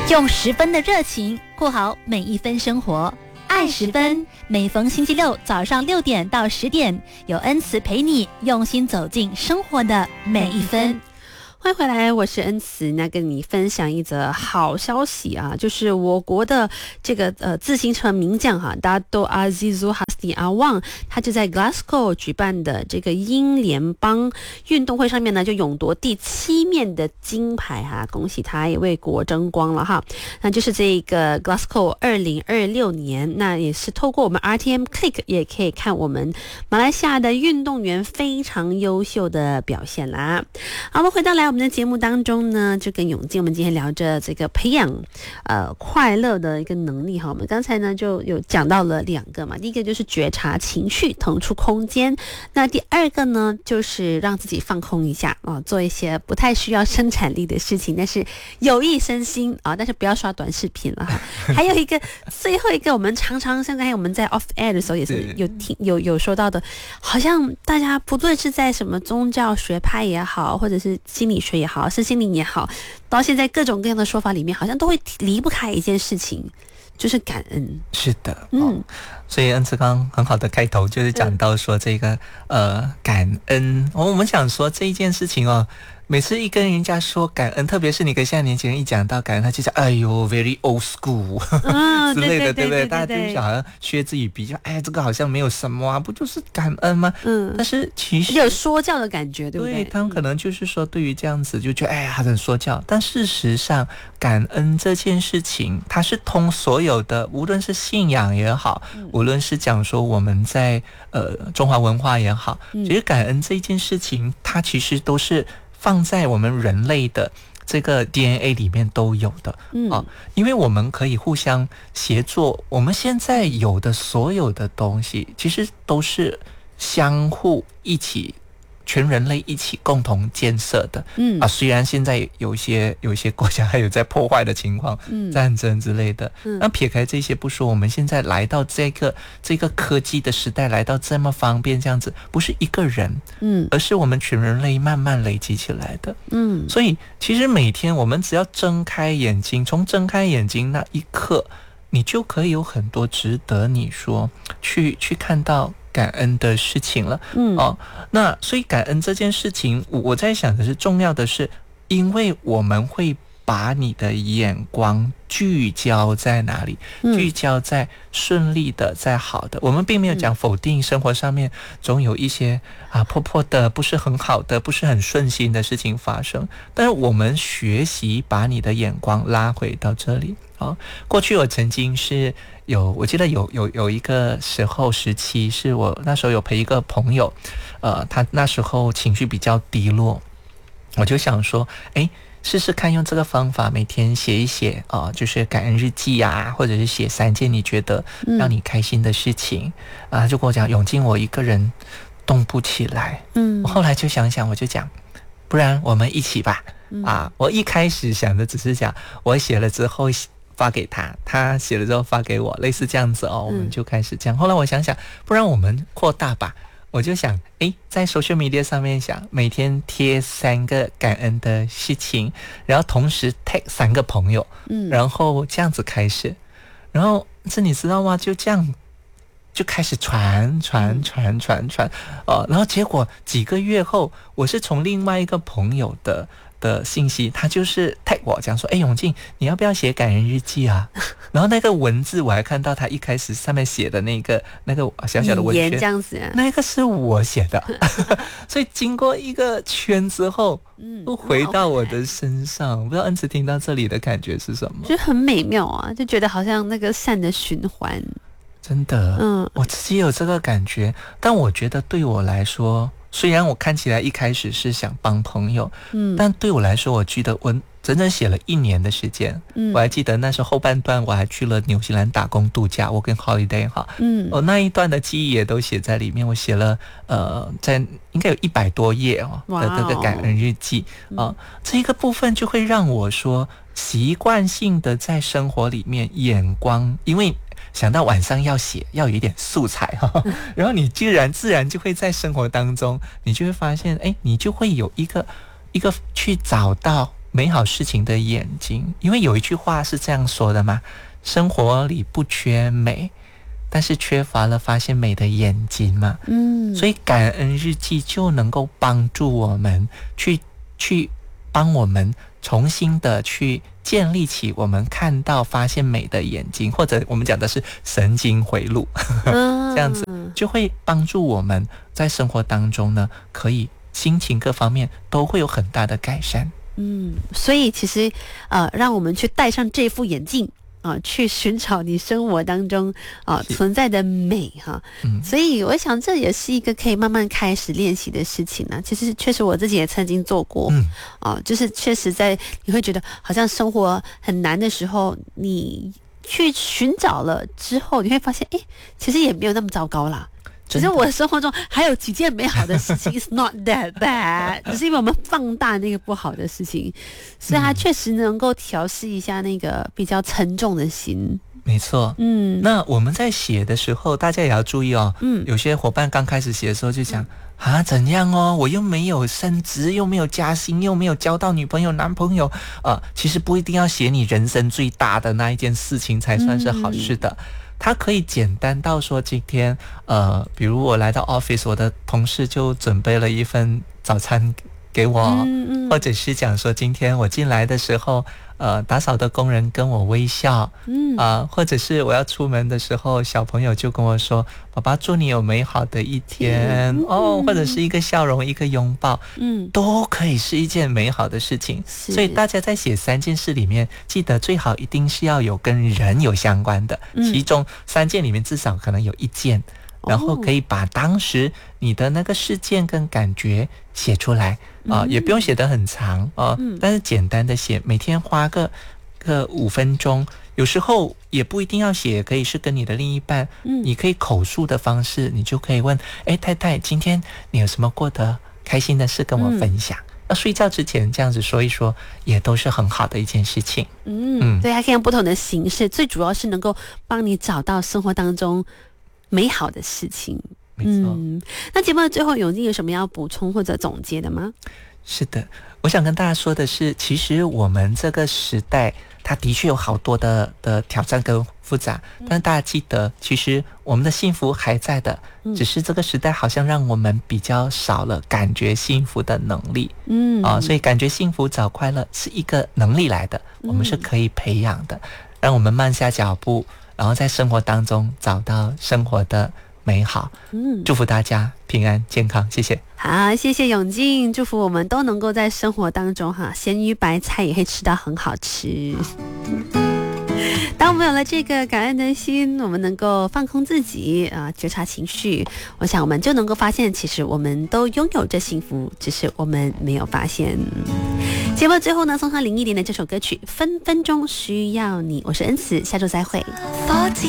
用10分的热情过好每一分生活，爱10分。每逢星期六早上6点到10点，有恩慈陪你用心走进生活的每一分。 欢迎回来，我是恩慈。那跟你分享一则好消息啊，就是我国的这个自行车名将Dato Azizul Hasni Awang， 他就在 Glasgow 举办的这个英联邦运动会上面呢，就勇夺第7面的金牌恭喜他也为国争光了哈。那就是这个 Glasgow 2026年，那也是透过我们 RTM Click 也可以看我们马来西亚的运动员非常优秀的表现啦。好，我们回到我们的节目当中呢，就跟永进我们今天聊着这个培养快乐的一个能力哈。我们刚才呢就有讲到了2个嘛，第一个就是觉察情绪，腾出空间。那第2个呢，就是让自己放空一下做一些不太需要生产力的事情，但是有益身心但是不要刷短视频了哈。还有一个最后一个，我们常常像刚才我们在 off air 的时候也是有说到的，好像大家不论是在什么宗教学派也好，或者是心理学也好，身心灵也好，到现在各种各样的说法里面，好像都会离不开一件事情，就是感恩。 是的，所以恩慈刚很好的开头就是讲到说这个感恩，我们想说这一件事情每次一跟人家说感恩，特别是你跟现在年轻人一讲到感恩，他就讲哎呦 very old school 之类的，对不对？大家就好像学自己比较，这个好像没有什么啊，不就是感恩吗？但是其实有说教的感觉，对不对？ 对，他们可能就是说对于这样子就觉得很说教，但事实上感恩这件事情它是通所有的，无论是信仰也好，无论是讲说我们在中华文化也好，其实感恩这件事情它其实都是放在我们人类的这个 DNA 里面都有的因为我们可以互相协作，我们现在有的所有的东西其实都是相互一起，全人类一起共同建设的虽然现在有一些国家还有在破坏的情况，战争之类的，那撇开这些不说，我们现在来到这个科技的时代，来到这么方便这样子，不是一个人而是我们全人类慢慢累积起来的所以其实每天我们只要睁开眼睛，从睁开眼睛那一刻，你就可以有很多值得你说去看到感恩的事情了那所以感恩这件事情，我在想的是重要的是，因为我们会把你的眼光聚焦在哪里？聚焦在顺利的，在好的。我们并没有讲否定生活上面总有一些破破的，不是很好的，不是很顺心的事情发生，但是我们学习把你的眼光拉回到这里过去我曾经是我记得有一个时期，是我那时候有陪一个朋友他那时候情绪比较低落，我就想说试试看用这个方法，每天写一写就是感恩日记或者是写3件你觉得让你开心的事情就跟我讲，永进我一个人动不起来我后来就想想，我就讲不然我们一起吧我一开始想的只是讲我写了之后发给他，他写了之后发给我，类似这样子我们就开始这样后来我想想，不然我们扩大吧，我就想在 social media 上面想每天贴3个感恩的事情，然后同时 tag 3个朋友然后这样子开始，然后你知道吗，就这样就开始传然后结果几个月后，我是从另外一个朋友的信息，他就是 tag 我讲说永进你要不要写感恩日记然后那个文字我还看到他一开始上面写的那个小小的文宣这样子那个是我写的所以经过一个圈之后都回到我的身上不知道恩慈听到这里的感觉是什么？ 就很美妙就觉得好像那个善的循环， 真的我自己有这个感觉，但我觉得对我来说，虽然我看起来一开始是想帮朋友但对我来说，我记得我整整写了1年的时间我还记得那时候后半段我还去了纽西兰打工度假，我跟 holiday 我那一段的记忆也都写在里面，我写了在应该有100多页的这个感恩日记这一个部分就会让我说习惯性的在生活里面眼光，因为想到晚上要写，要有一点素材然后你自然就会在生活当中，你就会发现你就会有一个去找到美好事情的眼睛。因为有一句话是这样说的嘛，生活里不缺美，但是缺乏了发现美的眼睛嘛。所以感恩日记就能够帮助我们去帮我们重新的去建立起我们看到发现美的眼睛，或者我们讲的是神经回路这样子就会帮助我们在生活当中呢，可以心情各方面都会有很大的改善。 所以其实让我们去戴上这副眼镜去寻找你生活当中存在的美哈。所以我想这也是一个可以慢慢开始练习的事情呢。其实确实我自己也曾经做过就是确实在你会觉得好像生活很难的时候，你去寻找了之后，你会发现其实也没有那么糟糕啦。其实我的生活中还有几件美好的事情，It's not that bad， 只是因为我们放大那个不好的事情，所以它确实能够调试一下那个比较沉重的心。 没错，那我们在写的时候，大家也要注意哦。有些伙伴刚开始写的时候就讲怎样哦，我又没有升职，又没有加薪，又没有交到女朋友男朋友其实不一定要写你人生最大的那一件事情才算是好事的。它可以简单到说今天比如我来到 office， 我的同事就准备了一份早餐给我，或者是讲说今天我进来的时候打扫的工人跟我微笑，或者是我要出门的时候，小朋友就跟我说爸爸祝你有美好的一天或者是一个笑容，一个拥抱，都可以是一件美好的事情。所以大家在写3件事里面，记得最好一定是要有跟人有相关的，其中3件里面至少可能有1件，然后可以把当时你的那个事件跟感觉写出来也不用写得很长但是简单的写，每天花个5分钟，有时候也不一定要写，可以是跟你的另一半你可以口述的方式，你就可以问太太今天你有什么过得开心的事跟我分享，要睡觉之前这样子说一说，也都是很好的一件事情。 对，还可以用不同的形式，最主要是能够帮你找到生活当中美好的事情。 没错。 那节目的最后，永进有什么要补充或者总结的吗？ 是的，我想跟大家说的是，其实我们这个时代它的确有好多的挑战跟复杂，但大家记得其实我们的幸福还在的，只是这个时代好像让我们比较少了感觉幸福的能力。所以感觉幸福找快乐是一个能力来的，我们是可以培养的，让我们慢下脚步，然后在生活当中找到生活的美好。祝福大家平安健康，谢谢。 好，谢谢永进，祝福我们都能够在生活当中咸鱼白菜也会吃到很好吃。当我们有了这个感恩的心，我们能够放空自己觉察情绪，我想我们就能够发现其实我们都拥有着幸福，只是我们没有发现。节目最后呢，送上林忆莲的这首歌曲《分分钟需要你》，我是恩慈，下周再会。